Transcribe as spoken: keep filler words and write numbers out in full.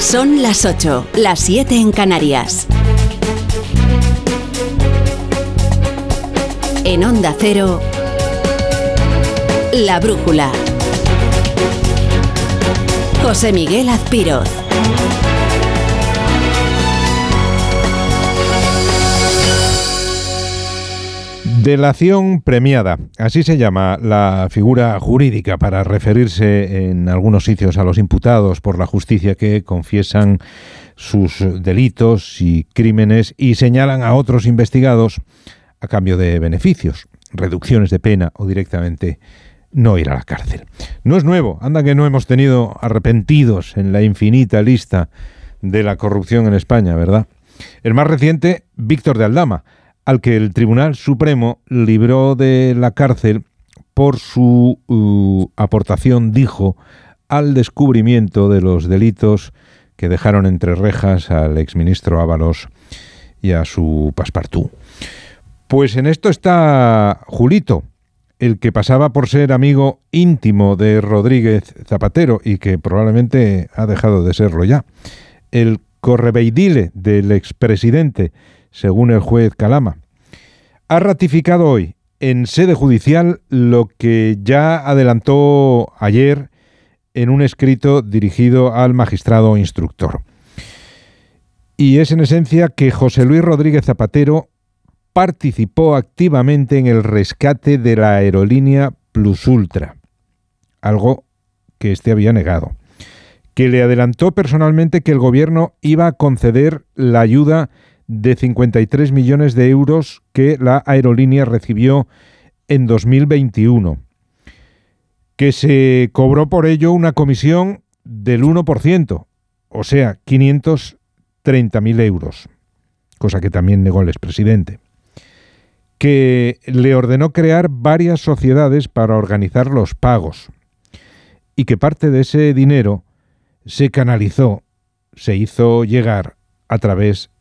Son las ocho, las siete en Canarias. En Onda Cero, La Brújula. José Miguel Azpiroz. Delación premiada, así se llama la figura jurídica para referirse en algunos sitios a los imputados por la justicia que confiesan sus delitos y crímenes y señalan a otros investigados a cambio de beneficios, reducciones de pena o directamente no ir a la cárcel. No es nuevo, anda que no hemos tenido arrepentidos en la infinita lista de la corrupción en España, ¿verdad? El más reciente, Víctor de Aldama, al que el Tribunal Supremo libró de la cárcel por su uh, aportación, dijo, al descubrimiento de los delitos que dejaron entre rejas al exministro Ábalos y a su passepartout. Pues en esto está Julito, el que pasaba por ser amigo íntimo de Rodríguez Zapatero y que probablemente ha dejado de serlo ya. El correveidile del expresidente, según el juez Calama, ha ratificado hoy en sede judicial lo que ya adelantó ayer en un escrito dirigido al magistrado instructor. Y es en esencia que José Luis Rodríguez Zapatero participó activamente en el rescate de la aerolínea Plus Ultra, algo que éste había negado, que le adelantó personalmente que el gobierno iba a conceder la ayuda de cincuenta y tres millones de euros que la aerolínea recibió en dos mil veintiuno, que se cobró por ello una comisión del uno por ciento, o sea, quinientos treinta mil euros, cosa que también negó el expresidente, que le ordenó crear varias sociedades para organizar los pagos y que parte de ese dinero se canalizó, se hizo llegar a través